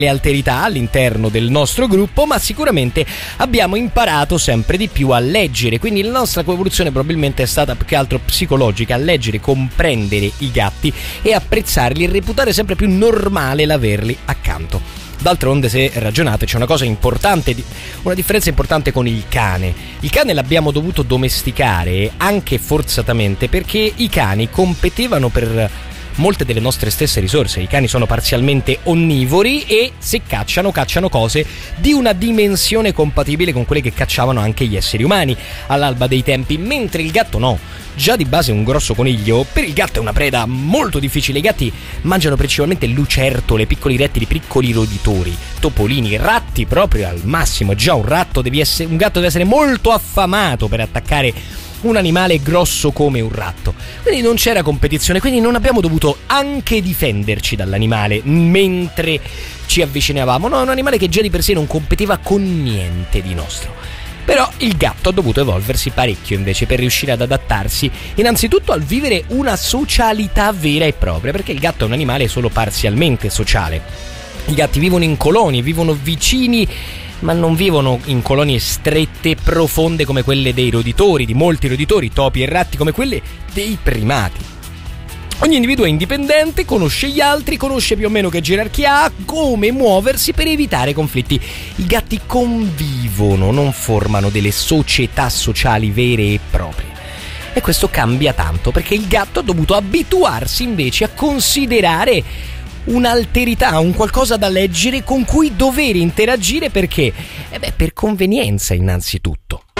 le alterità all'interno del nostro gruppo, ma sicuramente abbiamo imparato sempre di più a leggere, quindi la nostra coevoluzione probabilmente è stata più che altro psicologica, a leggere, comprendere i gatti e apprezzarli e reputare sempre più normale l'averli accanto. D'altronde, se ragionate, c'è una cosa importante, una differenza importante con il cane. Il cane l'abbiamo dovuto domesticare anche forzatamente perché i cani competevano per molte delle nostre stesse risorse. I cani sono parzialmente onnivori e se cacciano cose di una dimensione compatibile con quelle che cacciavano anche gli esseri umani all'alba dei tempi, mentre il gatto no. Già di base un grosso coniglio per il gatto è una preda molto difficile. I gatti mangiano principalmente lucertole, piccoli rettili, piccoli roditori, topolini, ratti proprio al massimo. Già un gatto deve essere molto affamato per attaccare un animale grosso come un ratto. Quindi non c'era competizione, quindi non abbiamo dovuto anche difenderci dall'animale mentre ci avvicinavamo. No, è un animale che già di per sé non competeva con niente di nostro. Però il gatto ha dovuto evolversi parecchio invece per riuscire ad adattarsi innanzitutto al vivere una socialità vera e propria, perché il gatto è un animale solo parzialmente sociale. I gatti vivono in colonie, vivono vicini, ma non vivono in colonie strette, profonde come quelle dei roditori, di molti roditori, topi e ratti, come quelle dei primati. Ogni individuo è indipendente, conosce gli altri, conosce più o meno che gerarchia ha, come muoversi per evitare conflitti. I gatti convivono, non formano delle società sociali vere e proprie. E questo cambia tanto, perché il gatto ha dovuto abituarsi invece a considerare un'alterità, un qualcosa da leggere con cui dover interagire perché? Per convenienza innanzitutto.